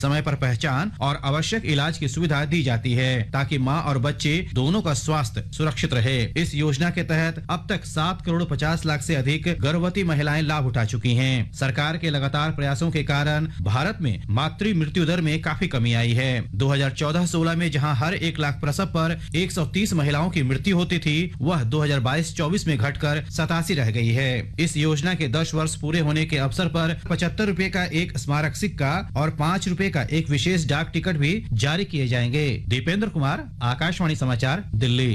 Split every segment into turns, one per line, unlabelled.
समय पर पहचान और आवश्यक इलाज की सुविधा दी जाती है ताकि मां और बच्चे दोनों का स्वास्थ्य सुरक्षित रहे। इस योजना के तहत अब तक 7 करोड़ 50 लाख से अधिक गर्भवती महिलाएं लाभ उठा चुकी हैं। सरकार के लगातार प्रयासों के कारण भारत में मातृ मृत्यु दर में काफी कमी आई है। 2014-16 में जहां हर 1 लाख प्रसव पर 130 महिलाओं की मृत्यु होती थी, वह 2022-24 में घटकर 87 रह गई है। इस योजना के 10 वर्ष पूरे होने के अवसर पर 75 रुपए का एक स्मारक सिक्का और 5 रुपए का एक विशेष डाक टिकट भी जारी किए जाएंगे। दीपेंद्र कुमार, आकाशवाणी समाचार, दिल्ली।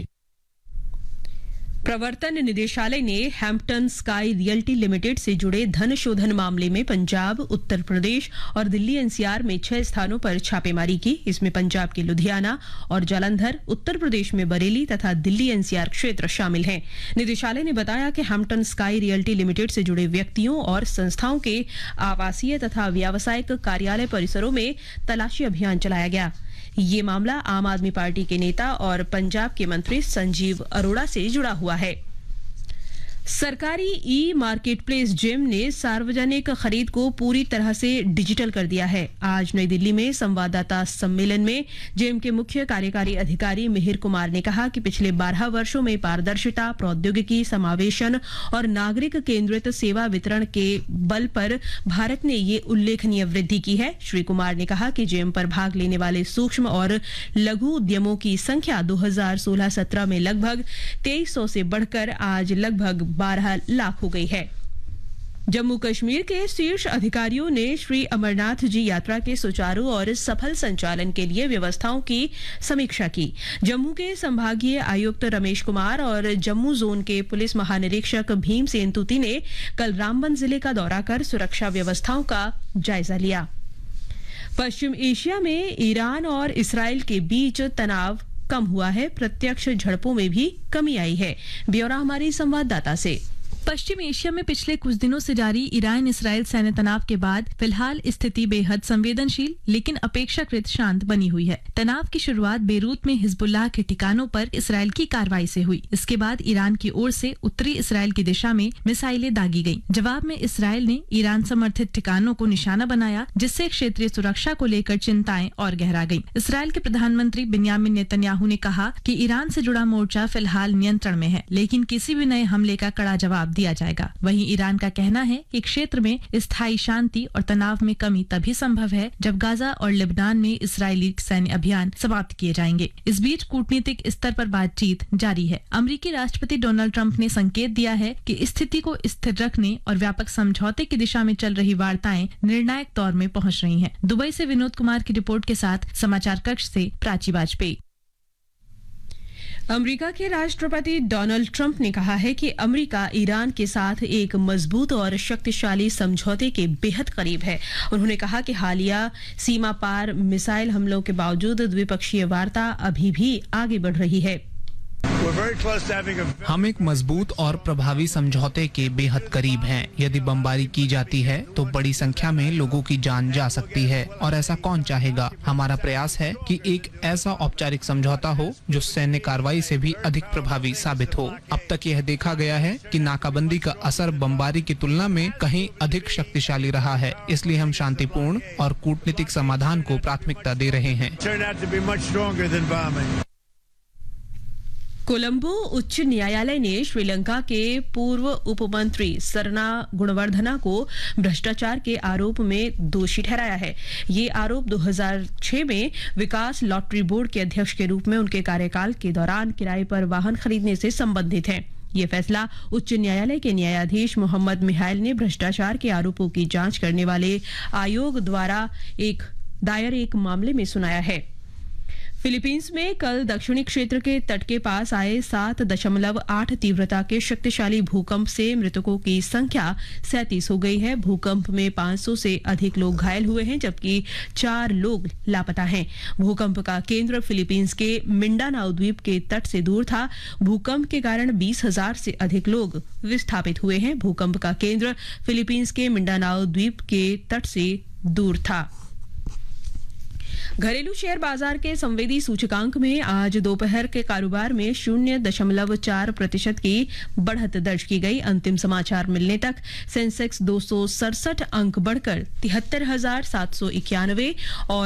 प्रवर्तन निदेशालय ने हैम्पटन स्काई रियल्टी लिमिटेड से जुड़े धन शोधन मामले में पंजाब, उत्तर प्रदेश और दिल्ली एनसीआर में 6 स्थानों पर छापेमारी की। इसमें पंजाब के लुधियाना और जालंधर, उत्तर प्रदेश में बरेली तथा दिल्ली एनसीआर क्षेत्र शामिल हैं। निदेशालय ने बताया कि हैम्पटन स्काई रियल्टी लिमिटेड से जुड़े व्यक्तियों और संस्थाओं के आवासीय तथा व्यावसायिक कार्यालय परिसरों में तलाशी अभियान चलाया गया। ये मामला आम आदमी पार्टी के नेता और पंजाब के मंत्री संजीव अरोड़ा से जुड़ा हुआ है। सरकारी ई मार्केटप्लेस जेम ने सार्वजनिक खरीद को पूरी तरह से डिजिटल कर दिया है। आज नई दिल्ली में संवाददाता सम्मेलन में जेम के मुख्य कार्यकारी अधिकारी मिहिर कुमार ने कहा कि पिछले 12 वर्षों में पारदर्शिता, प्रौद्योगिकी, समावेशन और नागरिक केंद्रित सेवा वितरण के बल पर भारत ने ये उल्लेखनीय वृद्धि की है। श्री कुमार ने कहा कि जेम पर भाग लेने वाले सूक्ष्म और लघु उद्यमों की संख्या 2016-17 में लगभग 2300 से बढ़कर आज लगभग 12 लाख हो गई है। जम्मू कश्मीर के शीर्ष अधिकारियों ने श्री अमरनाथ जी यात्रा के सुचारू और सफल संचालन के लिए व्यवस्थाओं की समीक्षा की। जम्मू के संभागीय आयुक्त रमेश कुमार और जम्मू जोन के पुलिस महानिरीक्षक भीमसेन तुती ने कल रामबन जिले का दौरा कर सुरक्षा व्यवस्थाओं का जायजा लिया। पश्चिम एशिया में ईरान और इसराइल के बीच तनाव कम हुआ है। प्रत्यक्ष झड़पों में भी कमी आई है। ब्यौरा हमारी संवाददाता से।
पश्चिम एशिया में पिछले कुछ दिनों से जारी ईरान इसराइल सैन्य तनाव के बाद फिलहाल स्थिति बेहद संवेदनशील लेकिन अपेक्षाकृत शांत बनी हुई है। तनाव की शुरुआत बेरूत में हिजबुल्लाह के ठिकानों पर इसराइल की कार्रवाई से हुई। इसके बाद ईरान की ओर से उत्तरी इसराइल की दिशा में मिसाइलें दागी गईं। जवाब में इसराइल ने ईरान समर्थित ठिकानों को निशाना बनाया, जिससे क्षेत्रीय सुरक्षा को लेकर चिंताएं और गहरा गईं। इसराइल के प्रधानमंत्री बिन्यामिन नेतन्याहू ने कहा कि ईरान से जुड़ा मोर्चा फिलहाल नियंत्रण में है, लेकिन किसी भी नए हमले का कड़ा जवाब दिया जाएगा। वहीं ईरान का कहना है कि क्षेत्र में स्थायी शांति और तनाव में कमी तभी संभव है जब गाजा और लेबनान में इस्राएली सैन्य अभियान समाप्त किए जाएंगे। इस बीच कूटनीतिक स्तर पर बातचीत जारी है। अमेरिकी राष्ट्रपति डोनाल्ड ट्रंप ने संकेत दिया है कि स्थिति को स्थिर रखने और व्यापक समझौते की दिशा में चल रही वार्ताएं निर्णायक दौर में पहुंच रही हैं। दुबई से विनोद कुमार की रिपोर्ट के साथ समाचार कक्ष से प्राची वाजपेयी।
अमेरिका के राष्ट्रपति डोनाल्ड ट्रंप ने कहा है कि अमेरिका ईरान के साथ एक मजबूत और शक्तिशाली समझौते के बेहद करीब है। उन्होंने कहा कि हालिया सीमा पार मिसाइल हमलों के बावजूद द्विपक्षीय वार्ता अभी भी आगे बढ़ रही है।
हम एक मजबूत और प्रभावी समझौते के बेहद करीब हैं। यदि बमबारी की जाती है तो बड़ी संख्या में लोगों की जान जा सकती है और ऐसा कौन चाहेगा। हमारा प्रयास है कि एक ऐसा औपचारिक समझौता हो जो सैन्य कार्रवाई से भी अधिक प्रभावी साबित हो। अब तक यह देखा गया है कि नाकाबंदी का असर बमबारी की तुलना में कहीं अधिक शक्तिशाली रहा है। इसलिए हम शांतिपूर्ण और कूटनीतिक समाधान को प्राथमिकता दे रहे हैं।
कोलंबो उच्च न्यायालय ने श्रीलंका के पूर्व उपमंत्री सरना गुणवर्धना को भ्रष्टाचार के आरोप में दोषी ठहराया है। ये आरोप 2006 में विकास लॉटरी बोर्ड के अध्यक्ष के रूप में उनके कार्यकाल के दौरान किराए पर वाहन खरीदने से संबंधित है। ये फैसला उच्च न्यायालय के न्यायाधीश मोहम्मद मिहाइल ने भ्रष्टाचार के आरोपों की जांच करने वाले आयोग द्वारा दायर एक मामले में सुनाया है। फिलीपींस में कल दक्षिणी क्षेत्र के तट के पास आए 7.8 तीव्रता के शक्तिशाली भूकंप से मृतकों की संख्या 37 हो गई है। भूकंप में 500 से अधिक लोग घायल हुए हैं, जबकि 4 लोग लापता हैं। भूकंप का केंद्र फिलीपींस के मिंडानाओ द्वीप के तट से दूर था। भूकंप के कारण 20,000 से अधिक लोग विस्थापित हुए हैं। भूकंप का केंद्र फिलीपींस के मिंडानाओ द्वीप के तट से दूर था। घरेलू शेयर बाजार के संवेदी सूचकांक में आज दोपहर के कारोबार में 0.4% की बढ़त दर्ज की गई। अंतिम समाचार मिलने तक सेंसेक्स 267 अंक बढ़कर 73,791 और